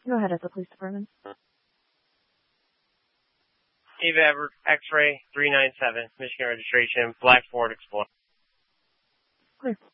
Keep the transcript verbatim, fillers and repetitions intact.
Go ahead at the police department. Eva Everett, X-ray three nine seven, Michigan registration, Black Ford Explorer. Clear.